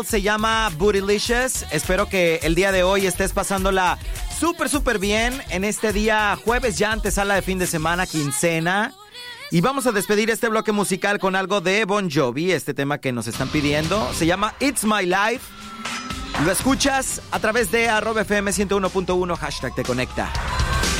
Se llama Bootylicious. Espero que el día de hoy estés pasándola súper bien en este día jueves, ya antesala de fin de semana, quincena. Y vamos a despedir este bloque musical con algo de Bon Jovi, este tema que nos están pidiendo. Se llama It's My Life. Lo escuchas a través de @FM 101.1, hashtag te conecta.